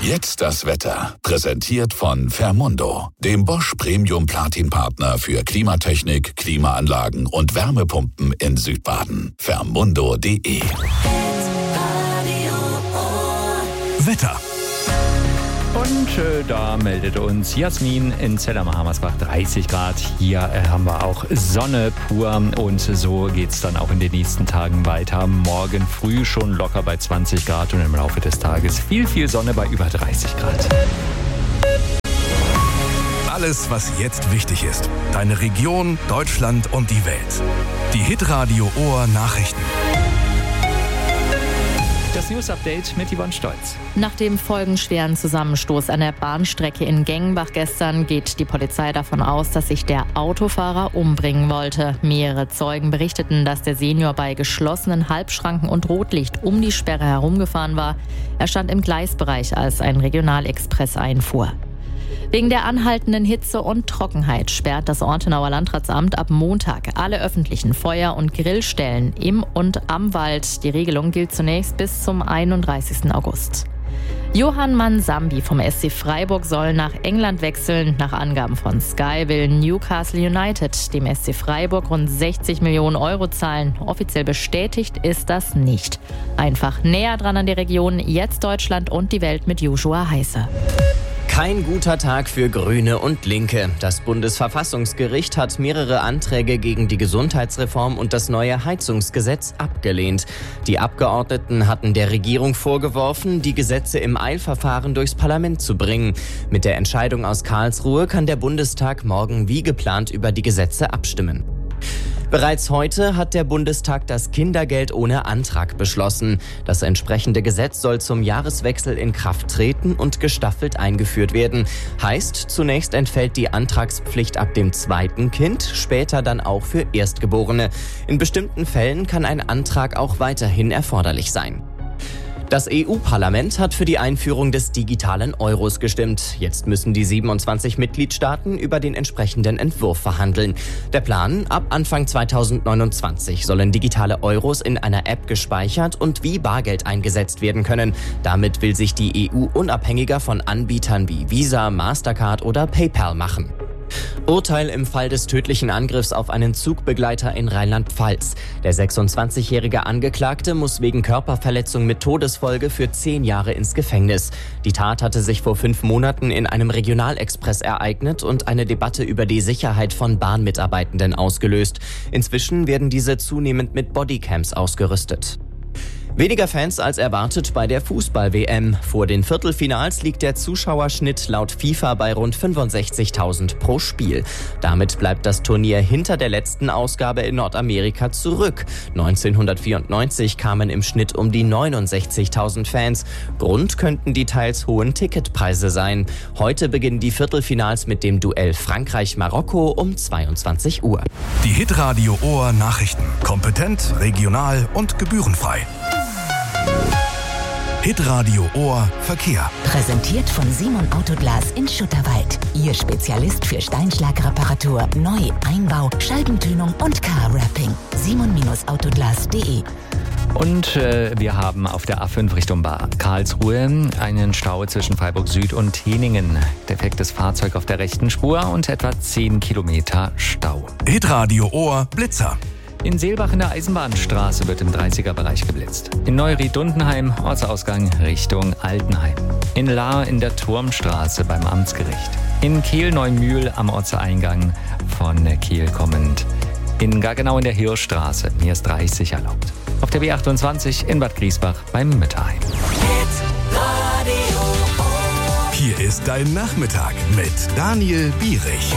Jetzt das Wetter. Präsentiert von Fermundo, dem Bosch Premium Platin Partner für Klimatechnik, Klimaanlagen und Wärmepumpen in Südbaden. Fermundo.de. Wetter. Und da meldet uns Jasmin in Zellernach-Hammersbach 30 Grad. Hier haben wir auch Sonne pur und so geht es dann auch in den nächsten Tagen weiter. Morgen früh schon locker bei 20 Grad und im Laufe des Tages viel Sonne bei über 30 Grad. Alles, was jetzt wichtig ist. Deine Region, Deutschland und die Welt. Die Hitradio Ohr Nachrichten. Das News-Update mit Yvonne Stolz. Nach dem folgenschweren Zusammenstoß an der Bahnstrecke in Gengenbach gestern geht die Polizei davon aus, dass sich der Autofahrer umbringen wollte. Mehrere Zeugen berichteten, dass der Senior bei geschlossenen Halbschranken und Rotlicht um die Sperre herumgefahren war. Er stand im Gleisbereich, als ein Regionalexpress einfuhr. Wegen der anhaltenden Hitze und Trockenheit sperrt das Ortenauer Landratsamt ab Montag alle öffentlichen Feuer- und Grillstellen im und am Wald. Die Regelung gilt zunächst bis zum 31. August. Johann Mansambi vom SC Freiburg soll nach England wechseln. Nach Angaben von Sky will Newcastle United dem SC Freiburg rund 60 Millionen Euro zahlen. Offiziell bestätigt ist das nicht. Einfach näher dran an die Region, jetzt Deutschland und die Welt mit Joshua Heise. Kein guter Tag für Grüne und Linke. Das Bundesverfassungsgericht hat mehrere Anträge gegen die Gesundheitsreform und das neue Heizungsgesetz abgelehnt. Die Abgeordneten hatten der Regierung vorgeworfen, die Gesetze im Eilverfahren durchs Parlament zu bringen. Mit der Entscheidung aus Karlsruhe kann der Bundestag morgen wie geplant über die Gesetze abstimmen. Bereits heute hat der Bundestag das Kindergeld ohne Antrag beschlossen. Das entsprechende Gesetz soll zum Jahreswechsel in Kraft treten und gestaffelt eingeführt werden. Heißt, zunächst entfällt die Antragspflicht ab dem zweiten Kind, später dann auch für Erstgeborene. In bestimmten Fällen kann ein Antrag auch weiterhin erforderlich sein. Das EU-Parlament hat für die Einführung des digitalen Euros gestimmt. Jetzt müssen die 27 Mitgliedstaaten über den entsprechenden Entwurf verhandeln. Der Plan: ab Anfang 2029 sollen digitale Euros in einer App gespeichert und wie Bargeld eingesetzt werden können. Damit will sich die EU unabhängiger von Anbietern wie Visa, Mastercard oder PayPal machen. Urteil im Fall des tödlichen Angriffs auf einen Zugbegleiter in Rheinland-Pfalz. Der 26-jährige Angeklagte muss wegen Körperverletzung mit Todesfolge für 10 Jahre ins Gefängnis. Die Tat hatte sich vor 5 Monaten in einem Regionalexpress ereignet und eine Debatte über die Sicherheit von Bahnmitarbeitenden ausgelöst. Inzwischen werden diese zunehmend mit Bodycams ausgerüstet. Weniger Fans als erwartet bei der Fußball-WM. Vor den Viertelfinals liegt der Zuschauerschnitt laut FIFA bei rund 65.000 pro Spiel. Damit bleibt das Turnier hinter der letzten Ausgabe in Nordamerika zurück. 1994 kamen im Schnitt um die 69.000 Fans. Grund könnten die teils hohen Ticketpreise sein. Heute beginnen die Viertelfinals mit dem Duell Frankreich-Marokko um 22 Uhr. Die Hitradio Ohr Nachrichten. Kompetent, regional und gebührenfrei. Hitradio Ohr Verkehr. Präsentiert von Simon Autoglas in Schutterwald. Ihr Spezialist für Steinschlagreparatur, Neu-, Einbau, Scheibentönung und Car-Wrapping. simon-autoglas.de. Und wir haben auf der A5 Richtung Karlsruhe einen Stau zwischen Freiburg Süd und Heningen. Defektes Fahrzeug auf der rechten Spur und etwa 10 Kilometer Stau. Hitradio Ohr Blitzer. In Seelbach in der Eisenbahnstraße wird im 30er-Bereich geblitzt. In Neuried-Dundenheim, Ortsausgang Richtung Altenheim. In Lahr in der Turmstraße beim Amtsgericht. In Kehl-Neumühl am Ortseingang von Kehl kommend. In Gaggenau in der Hirschstraße, hier ist 30 erlaubt. Auf der B28 in Bad Griesbach beim Mütterheim. Hier ist dein Nachmittag mit Daniel Bierich.